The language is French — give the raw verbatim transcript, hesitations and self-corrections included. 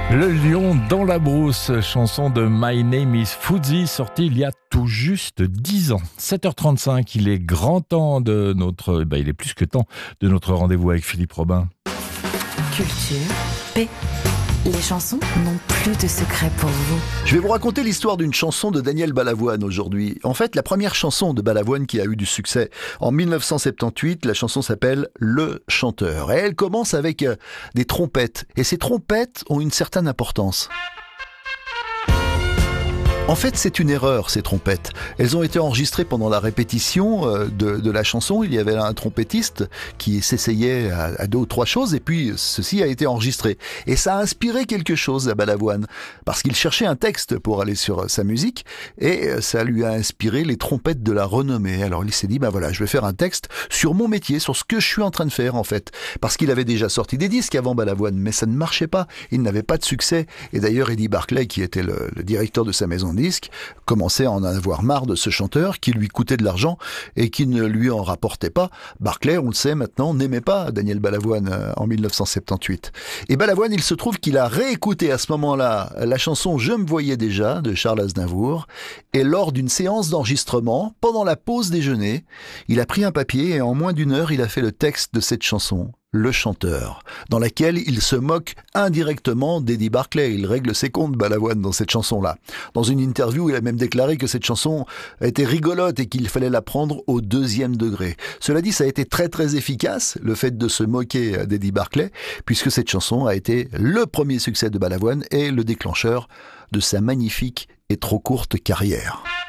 Le lion dans la brousse, chanson de My Name is Fuzzy, sortie il y a tout juste dix ans. sept heures trente-cinq, il est grand temps de notre, bah il est plus que temps de notre rendez-vous avec Philippe Robin. Culture, paix. Les chansons n'ont plus de secret pour vous. Je vais vous raconter l'histoire d'une chanson de Daniel Balavoine aujourd'hui. En fait, la première chanson de Balavoine qui a eu du succès en dix-neuf cent soixante-dix-huit, la chanson s'appelle Le Chanteur. Et elle commence avec euh, des trompettes. Et ces trompettes ont une certaine importance. En fait, c'est une erreur, ces trompettes. Elles ont été enregistrées pendant la répétition de, de la chanson. Il y avait un trompettiste qui s'essayait à, à deux ou trois choses, et puis ceci a été enregistré. Et ça a inspiré quelque chose à Balavoine, parce qu'il cherchait un texte pour aller sur sa musique, et ça lui a inspiré les trompettes de la renommée. Alors il s'est dit, ben voilà, je vais faire un texte sur mon métier, sur ce que je suis en train de faire, en fait. Parce qu'il avait déjà sorti des disques avant Balavoine, mais ça ne marchait pas. Il n'avait pas de succès. Et d'ailleurs, Eddie Barclay, qui était le, le directeur de sa maison disque, commençait à en avoir marre de ce chanteur qui lui coûtait de l'argent et qui ne lui en rapportait pas. Barclay, on le sait maintenant, n'aimait pas Daniel Balavoine en dix-neuf cent soixante-dix-huit. Et Balavoine, il se trouve qu'il a réécouté à ce moment-là la chanson Je me voyais déjà de Charles Aznavour, et lors d'une séance d'enregistrement, pendant la pause déjeuner, il a pris un papier et en moins d'une heure, il a fait le texte de cette chanson, Le Chanteur, dans laquelle il se moque indirectement d'Eddie Barclay. Il règle ses comptes, Balavoine, dans cette chanson-là. Dans une interview, il a même déclaré que cette chanson était rigolote et qu'il fallait la prendre au deuxième degré. Cela dit, ça a été très très efficace, le fait de se moquer d'Eddie Barclay, puisque cette chanson a été le premier succès de Balavoine et le déclencheur de sa magnifique et trop courte carrière.